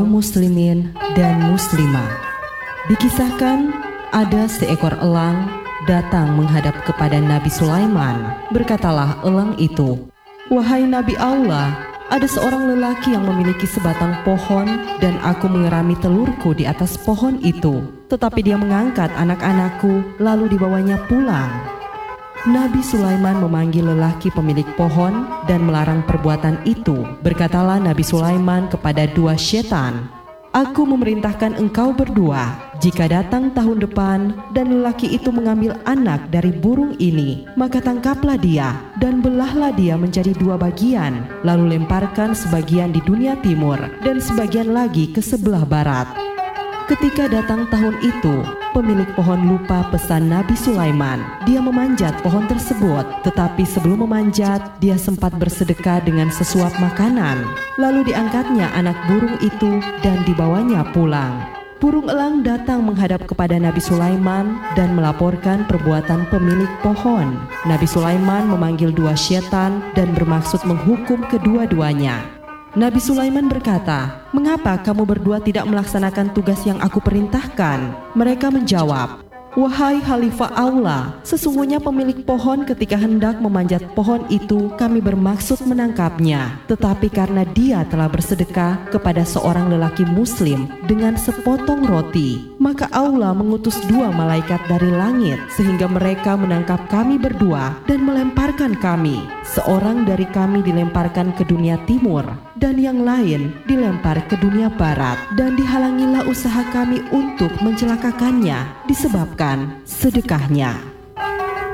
muslimin dan muslimah. Dikisahkan ada seekor elang datang menghadap kepada Nabi Sulaiman. Berkatalah elang itu, "Wahai Nabi Allah, ada seorang lelaki yang memiliki sebatang pohon dan aku mengerami telurku di atas pohon itu. Tetapi dia mengangkat anak-anakku lalu dibawanya pulang." Nabi Sulaiman memanggil lelaki pemilik pohon dan melarang perbuatan itu. Berkatalah Nabi Sulaiman kepada dua setan, "Aku memerintahkan engkau berdua, jika datang tahun depan dan lelaki itu mengambil anak dari burung ini, maka tangkaplah dia dan belahlah dia menjadi dua bagian, lalu lemparkan sebagian di dunia timur dan sebagian lagi ke sebelah barat." Ketika datang tahun itu, pemilik pohon lupa pesan Nabi Sulaiman. Dia memanjat pohon tersebut, tetapi sebelum memanjat, dia sempat bersedekah dengan sesuap makanan. Lalu diangkatnya anak burung itu dan dibawanya pulang. Burung elang datang menghadap kepada Nabi Sulaiman dan melaporkan perbuatan pemilik pohon. Nabi Sulaiman memanggil dua setan dan bermaksud menghukum kedua-duanya. Nabi Sulaiman berkata, "Mengapa kamu berdua tidak melaksanakan tugas yang aku perintahkan?" Mereka menjawab, "Wahai Khalifah Allah, sesungguhnya pemilik pohon ketika hendak memanjat pohon itu kami bermaksud menangkapnya. Tetapi karena dia telah bersedekah kepada seorang lelaki muslim dengan sepotong roti, maka Allah mengutus dua malaikat dari langit sehingga mereka menangkap kami berdua dan melemparkan kami. Seorang dari kami dilemparkan ke dunia timur dan yang lain dilempar ke dunia barat, dan dihalangilah usaha kami untuk mencelakakannya disebabkan sedekahnya."